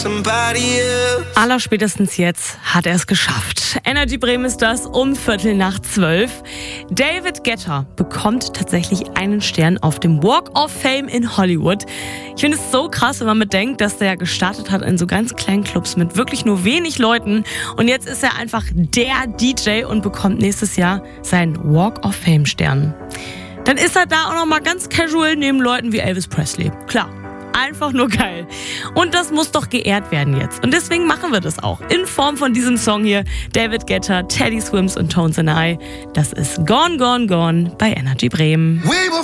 Allerspätestens jetzt hat er es geschafft. Energy Bremen ist das um 11:45. David Guetta bekommt tatsächlich einen Stern auf dem Walk of Fame in Hollywood. Ich finde es so krass, wenn man bedenkt, dass der gestartet hat in so ganz kleinen Clubs mit wirklich nur wenig Leuten. Und jetzt ist er einfach der DJ und bekommt nächstes Jahr seinen Walk of Fame Stern. Dann ist er da auch noch mal ganz casual neben Leuten wie Elvis Presley. Klar. Einfach nur geil. Und das muss doch geehrt werden jetzt. Und deswegen machen wir das auch. In Form von diesem Song hier. David Guetta, Teddy Swims und Tones and I. Das ist Gone, Gone, Gone bei Energy Bremen.